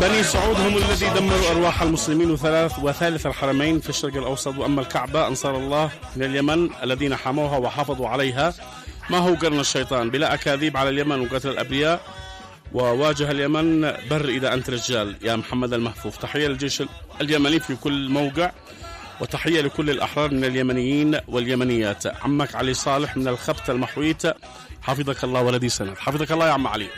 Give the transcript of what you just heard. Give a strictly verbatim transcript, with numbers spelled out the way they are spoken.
بني سعود هم الذي دمروا أرواح المسلمين وثلاث وثالث الحرمين في الشرق الأوسط. وأما الكعبة أنصار الله من اليمن الذين حموها وحافظوا عليها. ما هو قرن الشيطان بلا أكاذيب على اليمن وقتل الأبرياء، وواجه اليمن بر إذا أنت رجال يا محمد المحفوف. تحية للجيش اليمني في كل موقع، وتحية لكل الأحرار من اليمنيين واليمنيات. عمك علي صالح من الخبت المحويت، حفظك الله ولدي سند. حفظك الله يا عم علي.